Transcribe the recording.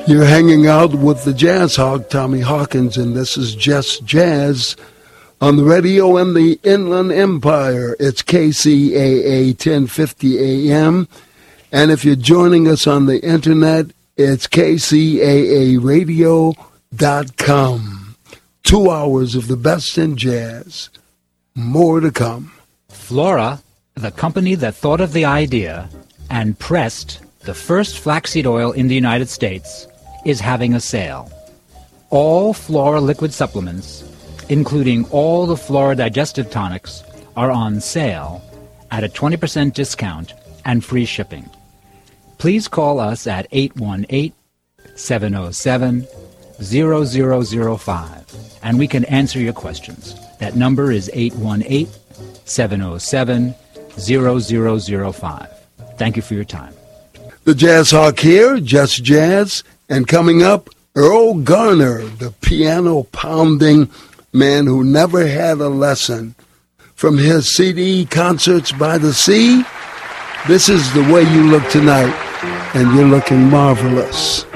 You're hanging out with the Jazz Hog, Tommy Hawkins, and this is Just Jazz on the radio in the Inland Empire. It's KCAA 1050 AM, and if you're joining us on the internet, it's kcaaradio.com. 2 hours of the best in jazz. More to come. Flora, the company that thought of the idea and pressed the first flaxseed oil in the United States, is having a sale. All Flora liquid supplements, including all the Flora digestive tonics, are on sale at a 20% discount and free shipping. Please call us at 818-707-0005 and we can answer your questions. That number is 818-707-0005. Thank you for your time. The Jazz Hawk here, Just Jazz, and coming up, Earl Garner, the piano-pounding man who never had a lesson. From his CD, Concerts by the Sea, this is The Way You Look Tonight, and you're looking marvelous.